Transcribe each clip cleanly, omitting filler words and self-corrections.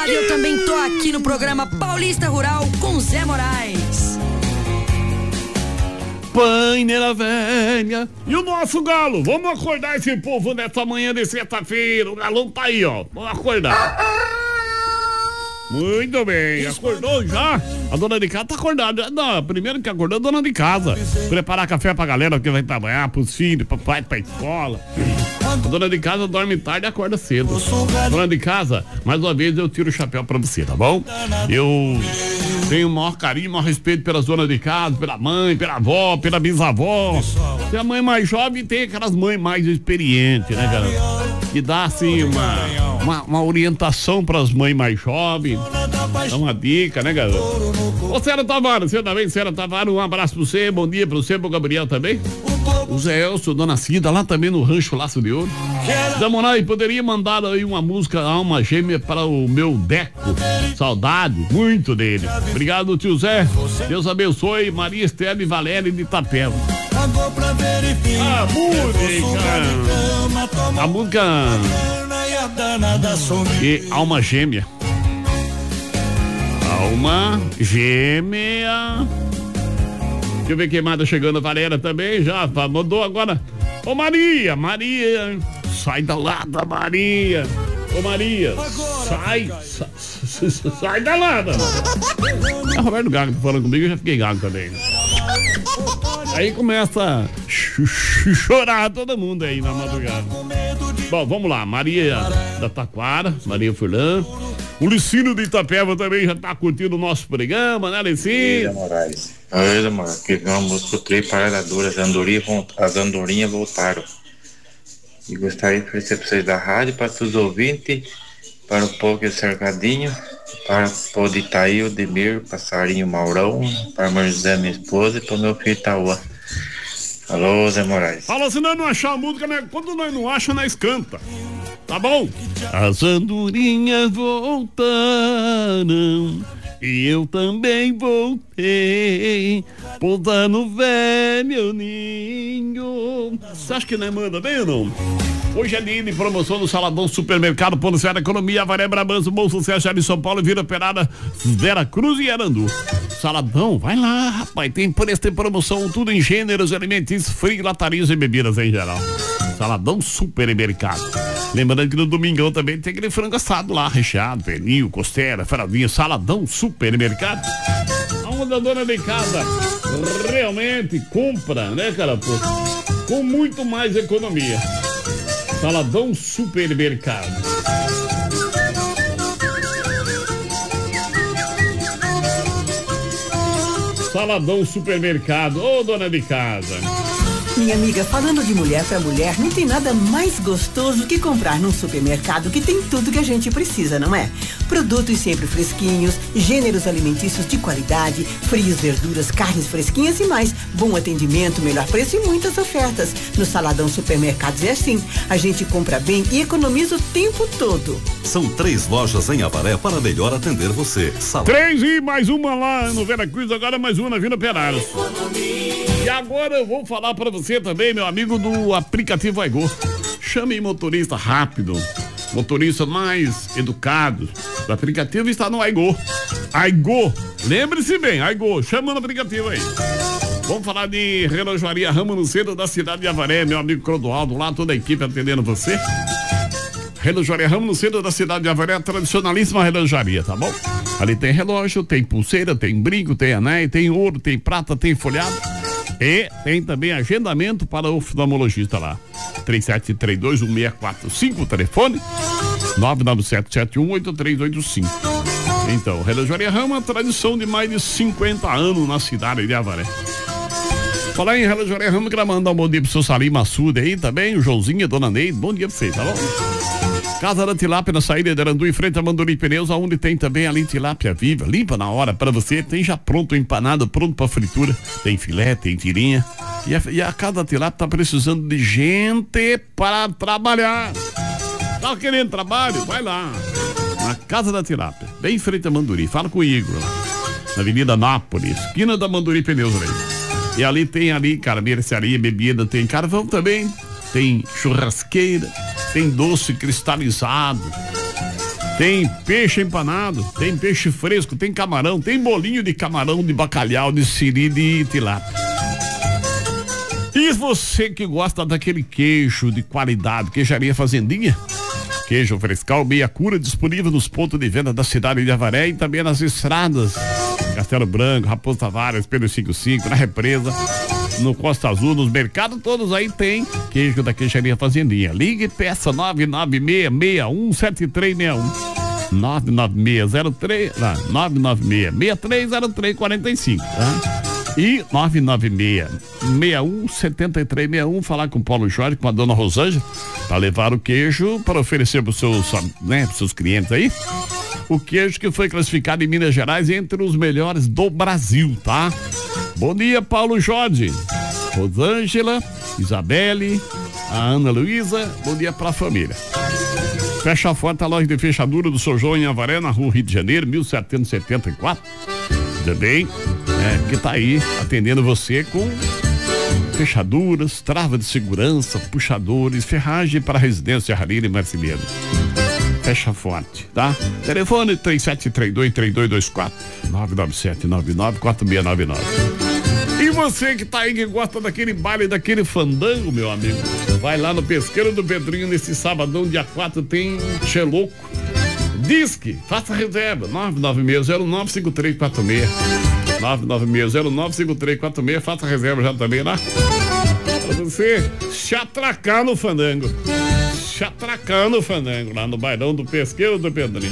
lado, eu também tô aqui no programa Paulista Rural com Zé Moraes. Paineira velha. E o nosso galo? Vamos acordar esse povo nessa manhã de sexta-feira. O galão tá aí, ó. Vamos acordar. Muito bem, acordou já? A dona de casa tá acordada. Não, primeiro que acordou a dona de casa. Preparar café pra galera que vai trabalhar, pros filhos, pro pai, pra escola. A dona de casa dorme tarde e acorda cedo. Dona de casa, mais uma vez eu tiro o chapéu pra você, tá bom? Eu tenho o maior carinho, o maior respeito pelas donas de casa, pela mãe, pela avó, pela bisavó. Tem a mãe mais jovem e tem aquelas mães mais experientes, né, cara? Que dá assim uma orientação pras mães mais jovens. Dá uma dica, né, garoto? Ô, Sera Tavares, você também, Sera Tavares, um abraço pra você, bom dia pra você, pro Gabriel também. O Zé Elcio, Dona Cida, lá também no Rancho Laço de Ouro. Zé Moraes, poderia mandar aí uma música Alma Gêmea para o meu Deco. Saudade, muito dele. Obrigado, tio Zé. Deus abençoe. Maria Estela e Valéria de Itapeva. A música e Alma Gêmea. Alma Gêmea. Deixa eu ver quem mais tá chegando. A Valéria também já mandou agora. Ô Maria, sai da lada, Maria. Ô Maria, sai da lada. É o Roberto Gago tá falando comigo, eu já fiquei gago também. Aí começa a chorar todo mundo aí na madrugada. Bom, vamos lá, Maria da Taquara, Maria Furlan. O Licínio de Itapeva também já tá curtindo o nosso programa, né, Licínio? Moraes. Olha, mano, que uma música três paradoras, as andorinhas voltaram. E gostaria de oferecer para vocês da rádio, para todos os ouvintes, para o povo que é cercadinho, para o povo de Itaí, o Demir, Passarinho Maurão, para a mãe José, minha esposa, e para o meu filho Itaúa. Alô, Zé Moraes. Fala, se nós não achar a música, né? Quando nós não achamos, nós canta. Tá bom? As andorinhas voltaram e eu também voltei, pousar no velho ninho. Você acha que nós manda bem ou não? Hoje é dia de promoção no Saladão Supermercado, Polo Serra Economia, Avaré Brabança, Bom Sucesso, em São Paulo, Vila Operada, Vera Cruz e Arandu. Saladão, vai lá, rapaz, tem preço, tem promoção, tudo em gêneros alimentícios, frio, latarias e bebidas em geral. Saladão Supermercado. Lembrando que no domingão também tem aquele frango assado lá, recheado, pernil, costela, fraldinha, Saladão Supermercado. Onde a dona de casa realmente compra, né, cara, pô, com muito mais economia. Saladão Supermercado. Saladão Supermercado. Ô, dona de casa. Minha amiga, falando de mulher para mulher, não tem nada mais gostoso que comprar num supermercado que tem tudo que a gente precisa, não é? Produtos sempre fresquinhos, gêneros alimentícios de qualidade, frios, verduras, carnes fresquinhas e mais. Bom atendimento, melhor preço e muitas ofertas. No Saladão Supermercados é assim. A gente compra bem e economiza o tempo todo. São 3 lojas em Avaré para melhor atender você. 3 e mais uma lá no Vera Cruz, agora mais uma na Vila Operária. E agora eu vou falar para você também, meu amigo, do aplicativo Aigo. Chame motorista rápido, motorista mais educado. O aplicativo está no Aigo. Aigo, lembre-se bem, Aigo, chama no aplicativo aí. Vamos falar de relojaria Ramo no centro da cidade de Avaré, meu amigo Clodoaldo, lá toda a equipe atendendo você. Relojaria Ramo no centro da cidade de Avaré, tradicionalíssima relojaria, tá bom? Ali tem relógio, tem pulseira, tem brinco, tem anéis, tem ouro, tem prata, tem folhado. E tem também agendamento para o oftalmologista lá. 3732-1645, telefone 997718385. Então, Relojaria Rama, tradição de mais de 50 anos na cidade de Avaré. Falar em Relojaria Rama, quero mandar um bom dia pro seu Salim Massuda aí também, o Joãozinho e a Dona Neide, bom dia pra vocês, tá bom? Casa da Tilápia na saída de Arandu, em frente a Manduri Pneus, onde tem também ali tilápia viva, limpa na hora para você, tem já pronto empanado, pronto para fritura, tem filé, tem tirinha. E a Casa da Tilápia tá precisando de gente para trabalhar. Tá querendo trabalho? Vai lá. Na Casa da Tilápia, bem em frente a Manduri, fala com o Igor lá, na Avenida Nápoles, esquina da Manduri Pneus ali. E ali tem ali, cara, mercearia, bebida, tem carvão também, tem churrasqueira, tem doce cristalizado. Tem peixe empanado, tem peixe fresco, tem camarão, tem bolinho de camarão, de bacalhau, de siri, de tilápia. E você que gosta daquele queijo de qualidade, Queijaria Fazendinha? Queijo frescal, meia cura, disponível nos pontos de venda da cidade de Avaré e também nas estradas. Castelo Branco, Raposo Tavares, Pedro 55, na Represa, no Costa Azul, nos mercados todos aí tem queijo da Queijaria Fazendinha. Ligue e peça 996617361. 9966345, tá? E 996617361, falar com o Paulo Jorge, com a dona Rosângela, para levar o queijo para oferecer para os seus clientes aí. O queijo que foi classificado em Minas Gerais entre os melhores do Brasil, tá? Bom dia, Paulo Jorge, Rosângela, Isabelle, a Ana Luísa, bom dia pra família. Fecha forte a loja de fechadura do São João em Avaré, na rua Rio de Janeiro, 1774. Também, que tá aí atendendo você com fechaduras, trava de segurança, puxadores, ferragem para residência Hariri e Marciliano. Fecha forte, tá? Telefone 3732-3224, 997994699. E você que tá aí, que gosta daquele baile, daquele fandango, meu amigo, vai lá no Pesqueiro do Pedrinho nesse sabadão, dia 4, tem Xeloco. Disque, faça reserva, 996095346. 996095346, faça reserva já também lá. Pra você chatracar no fandango. Chatracar no fandango, lá no bailão do Pesqueiro do Pedrinho.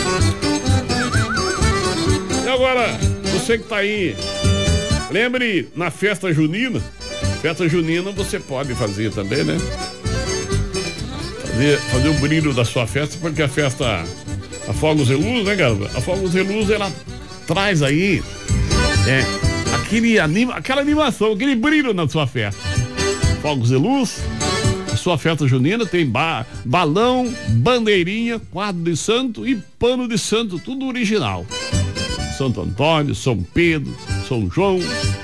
E agora, você que tá aí, lembre, na festa junina você pode fazer também, né? Fazer o brilho da sua festa, porque a festa, a Fogos de Luz, né, galera? A Fogos de Luz, ela traz aí aquela animação, aquele brilho na sua festa. Fogos de Luz, a sua festa junina tem balão, bandeirinha, quadro de santo e pano de santo, tudo original. Santo Antônio, São Pedro, São João,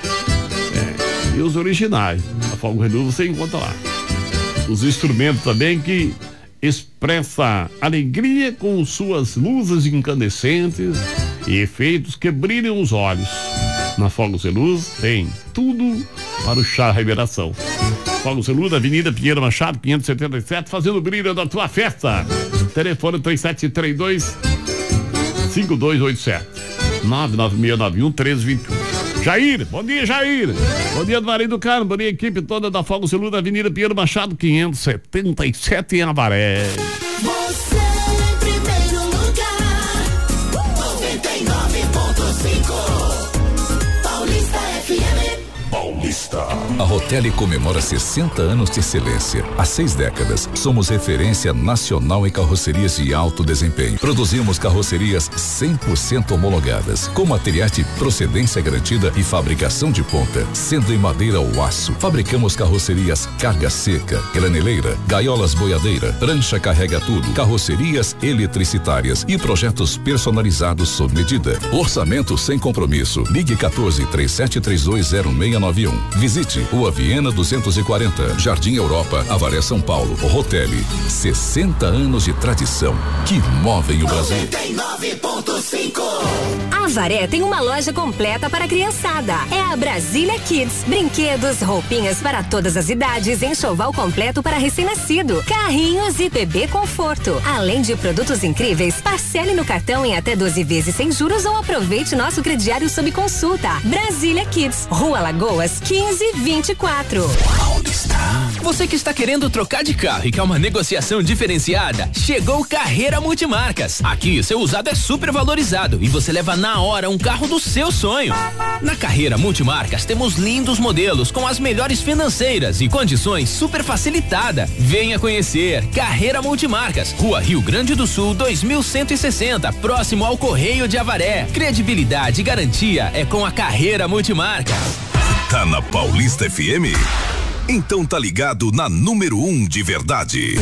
e os originais. A Fogos de Luz você encontra lá. Os instrumentos também que expressa alegria com suas luzes incandescentes e efeitos que brilham os olhos. Na Fogos de Luz tem tudo para o chá revelação. Fogos de Luz, Avenida Pinheiro Machado, 577, fazendo o brilho da tua festa. Telefone 3732-5287, 99691-1321. Jair, bom dia, Jair. Bom dia do Marido do Carmo, bom dia, equipe toda da Fogos de Luz, da Avenida Pinheiro Machado, 577 em Avaré. Você em primeiro lugar, 99.5, Paulista FM. Paulista. A Rotelli comemora 60 anos de excelência. Há 6 décadas, somos referência nacional em carrocerias de alto desempenho. Produzimos carrocerias 100% homologadas, com materiais de procedência garantida e fabricação de ponta, sendo em madeira ou aço. Fabricamos carrocerias carga seca, graneleira, gaiolas boiadeira, prancha carrega tudo, carrocerias eletricitárias e projetos personalizados sob medida. Orçamento sem compromisso. Ligue 14-3732-0691. Visite Rua Viena 240, Jardim Europa, Avaré, São Paulo. Rotelli, 60 anos de tradição que movem o Brasil. 99.5. Avaré tem uma loja completa para a criançada. É a Brasília Kids. Brinquedos, roupinhas para todas as idades, enxoval completo para recém-nascido, carrinhos e bebê conforto. Além de produtos incríveis, parcele no cartão em até 12 vezes sem juros ou aproveite nosso crediário sob consulta. Brasília Kids, Rua Lagoas, 1524. Você que está querendo trocar de carro e quer uma negociação diferenciada, chegou Carreira Multimarcas. Aqui, seu usado é super valorizado e você leva na hora um carro do seu sonho. Na Carreira Multimarcas temos lindos modelos com as melhores financeiras e condições super facilitada. Venha conhecer Carreira Multimarcas, Rua Rio Grande do Sul 2160, próximo ao Correio de Avaré. Credibilidade e garantia é com a Carreira Multimarcas. Tá na Paulista FM? Então tá ligado na número 1 de verdade.